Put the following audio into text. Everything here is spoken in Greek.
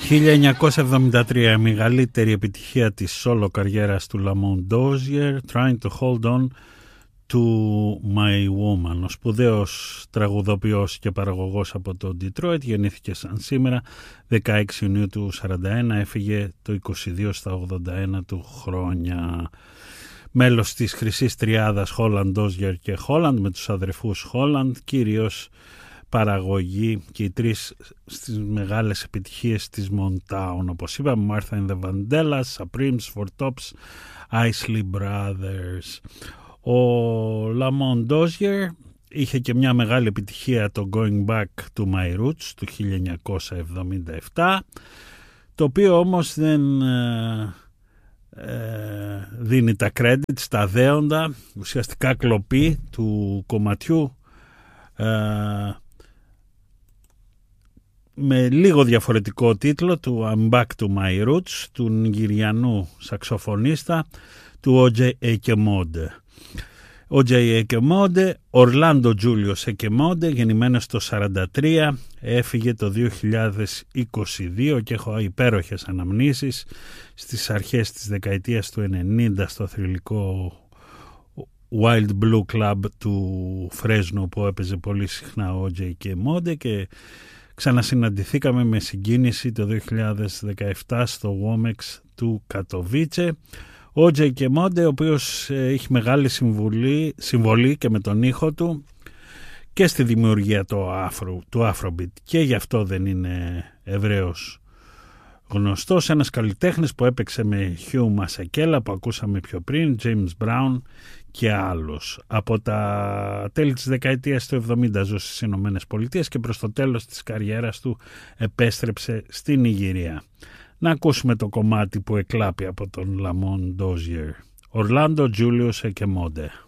1973, η μεγαλύτερη επιτυχία της solo καριέρας του Lamont Dozier, Trying to Hold On to My Woman. Ο σπουδαίος τραγουδοποιός και παραγωγός από το Detroit γεννήθηκε σαν σήμερα 16 Ιουνίου του 1941, έφυγε το 22 στα 81 του χρόνια. Μέλος της χρυσής τριάδας Holland, Dozier και Holland, με τους αδερφούς Holland, κυρίως παραγωγή και οι τρεις στις μεγάλες επιτυχίες της Motown, όπως είπαμε, Martha and the Vandellas, Supremes, Four Tops, Isley Brothers. Ο Lamont Dozier είχε και μια μεγάλη επιτυχία, το Going Back to My Roots του 1977, το οποίο όμως δεν δίνει τα credits, τα δέοντα, ουσιαστικά κλοπή του κομματιού με λίγο διαφορετικό τίτλο του I'm Back to My Roots του Νιγηριανού σαξοφωνίστα του O.J. Ekemode. O.J. Ekemode, Orlando Julius Ekemode, γεννημένος το 1943, έφυγε το 2022 και έχω υπέροχες αναμνήσεις στις αρχές της δεκαετίας του 90 στο θρυλικό Wild Blue Club του Φρέσνο που έπαιζε πολύ συχνά ο O.J. Ekemode και ξανασυναντηθήκαμε με συγκίνηση το 2017 στο Womex του Κατοβίτσε. Ο O.J. Ekemode, ο οποίος έχει μεγάλη συμβολή και με τον ήχο του και στη δημιουργία του Afrobeat και γι' αυτό δεν είναι ευρέως γνωστός. Ένας καλλιτέχνης που έπαιξε με Hugh Masekela που ακούσαμε πιο πριν, James Brown και άλλους. Από τα τέλη της δεκαετίας του 70 ζούσε στις Ηνωμένες Πολιτείες και προς το τέλος της καριέρας του επέστρεψε στην Νιγηρία. Να ακούσουμε το κομμάτι που εκλάπει από τον Lamont Dozier. Orlando Julius Ekemode.